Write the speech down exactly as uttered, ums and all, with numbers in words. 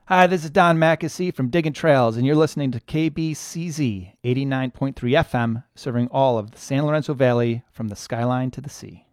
Hi, this is Don Mackesy from Digging Trails, and you're listening to K B C Z eighty-nine point three F M, serving all of the San Lorenzo Valley from the skyline to the sea.